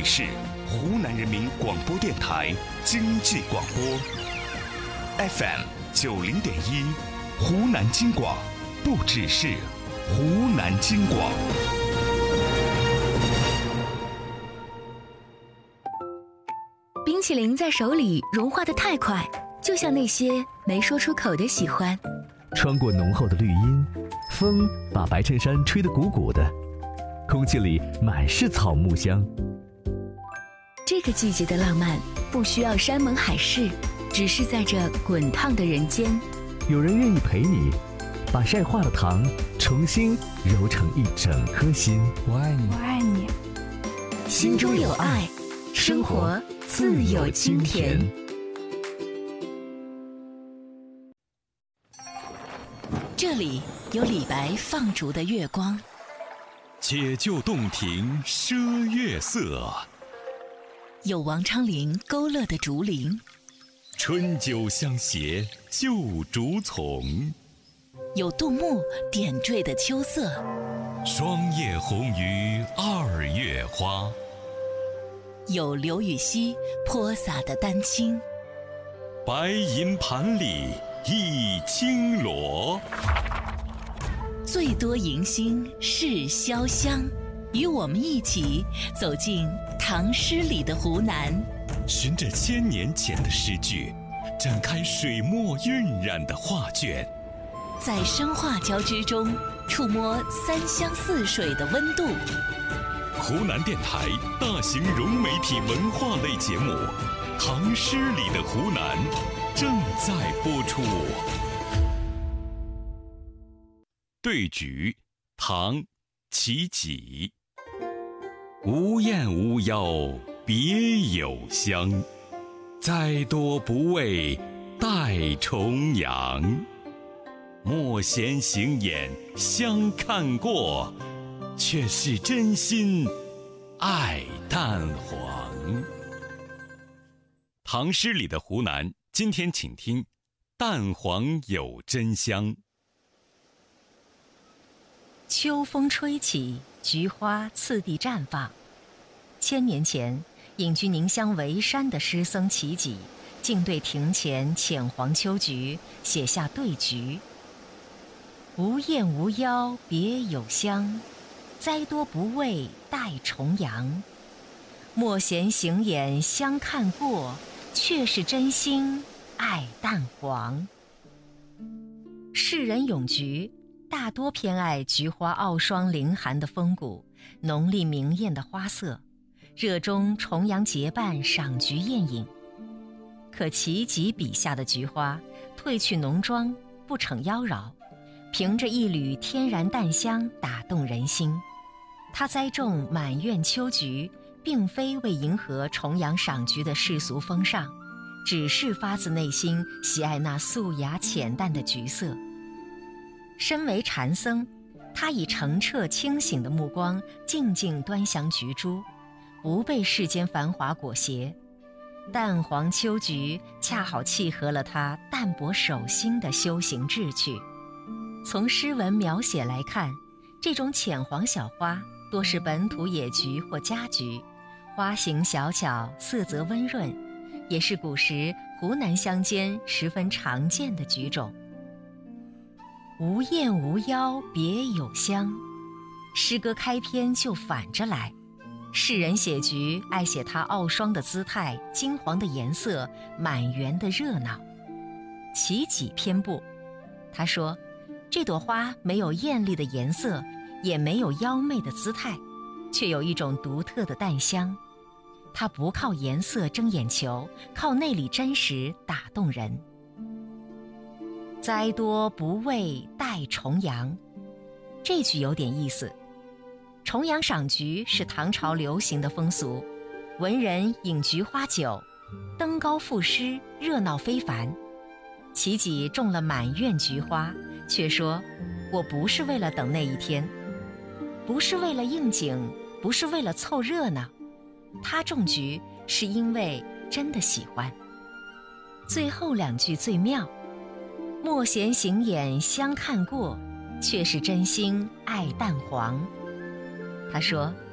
是湖南人民广播电台经济广播 FM90.1，湖南经广，不只是湖南经广。 冰淇淋在手里融化得太快，就像那些没说出口的喜欢。 穿过浓厚的绿荫，风把白衬衫吹得鼓鼓的，空气里满是草木香。 这个季节的浪漫不需要山盟海誓，只是在这滚烫的人间， 有人愿意陪你，把晒化的糖重新揉成一整颗心。 我爱你， 我爱你。 心中有爱，生活自有清甜。这里有李白放逐的月光， 解救洞庭赊月色， 有王昌龄勾勒的竹林， 春酒相携旧竹丛， 有杜牧点缀的秋色， 霜叶红于二月花， 有刘禹锡泼洒的丹青， 白银盘里一青螺。 最多迎新是潇湘，与我们一起走进唐诗里的湖南， 循着1000年前的诗句，展开水墨晕染的画卷， 在声画交织中触摸三湘四水的温度。 湖南电台大型融媒体文化类节目《唐诗里的湖南》正在播出。对局，唐，齐己。无厌无邀别有乡，灾多不畏待重阳。莫嫌行眼相看过，却是真心爱淡黄。唐诗里的湖南，今天请听淡黄有真香。 秋风吹起，菊花次第绽放。1000年前，隐居宁乡维山的诗僧齐己，竟对庭前浅黄秋菊写下对局：无厌无邀别有乡，灾多不畏待重阳。莫嫌行眼相看过，却是真心爱淡黄。世人咏菊，大多偏爱菊花傲霜凌寒的风骨，浓丽明艳的花色，热衷重阳结伴赏菊宴饮。可齐己笔下的菊花褪去浓妆，不逞妖娆，凭着一缕天然淡香打动人心。他栽种满院秋菊，并非为迎合重阳赏菊的世俗风尚，只是发自内心喜爱那素雅浅淡的菊色。身为禅僧，他以澄澈清醒的目光静静端详菊株，不被世间繁华裹挟。淡黄秋菊恰好契合了他淡泊守心的修行志趣。从诗文描写来看，这种浅黄小花多是本土野菊或家菊，花形小巧，色泽温润，也是古时湖南乡间十分常见的菊种。无厌无邀别有乡，诗歌开篇就反着来。世人写菊爱写它傲霜的姿态，金黄的颜色，满园的热闹。齐己偏不，他说这朵花没有艳丽的颜色，也没有妖媚的姿态，却有一种独特的淡香。它不靠颜色争眼球，靠内里真实打动人。灾多不畏待重阳，这句有点意思。重阳赏菊是唐朝流行的风俗，文人饮菊花酒，登高赋诗，热闹非凡。齐己种了满院菊花，却说我不是为了等那一天，不是为了应景，不是为了凑热闹，他种菊是因为真的喜欢。最后2句最妙，莫嫌行眼相看过，却是真心爱淡黄。他说